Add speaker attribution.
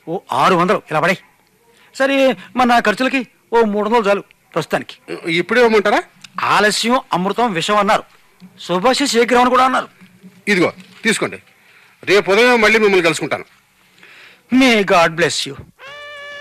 Speaker 1: ఓ 600 ఇలా పడాయి. సరే మన ఖర్చులకి ఓ 300 చాలు ప్రస్తుతానికి.
Speaker 2: ఇప్పుడే ఇవ్వమంటారా?
Speaker 1: ఆలస్యం అమృతం విషం అన్నారు, శుభాష శీఘ్రం అని కూడా అన్నారు.
Speaker 2: ఇదిగో తీసుకోండి, రేపు ఉదయం మళ్ళీ మిమ్మల్ని కలుసుకుంటాను.
Speaker 1: May God bless you.